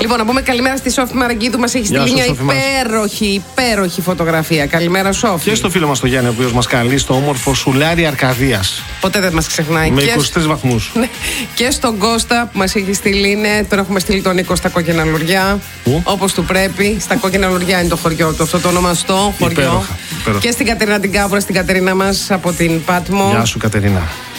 Λοιπόν, να πούμε καλημέρα στη Σόφη Μαραγκίδου. Μας έχει στείλει μια υπέροχη φωτογραφία. Καλημέρα, Σόφη. Και στο φίλο μας το Γιάννη, ο οποίος μας καλεί στο όμορφο Σουλάρι Αρκαδίας. Ποτέ δεν μας ξεχνάει. Με 23 βαθμούς. Ναι. Και στον Κώστα που μας έχει στείλει, τον έχουμε στείλει τον Νίκο στα Κόκκινα Λουριά. Όπως του πρέπει. Στα Κόκκινα Λουριά είναι το χωριό του, αυτό το ονομαστό χωριό. Υπέροχα. Και στην Κατερίνα την Κάβουρα, στην Κατερίνα μας από την Πάτμο. Γεια σου, Κατερίνα.